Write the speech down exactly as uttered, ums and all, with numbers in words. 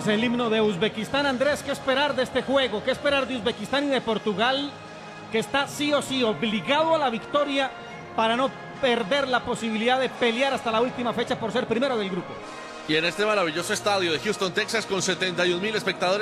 Es el himno de Uzbekistán. Andrés, ¿qué esperar de este juego? ¿Qué esperar de Uzbekistán y de Portugal, que está sí o sí obligado a la victoria para no perder la posibilidad de pelear hasta la última fecha por ser primero del grupo? Y en este maravilloso estadio de Houston, Texas, con setenta y un mil espectadores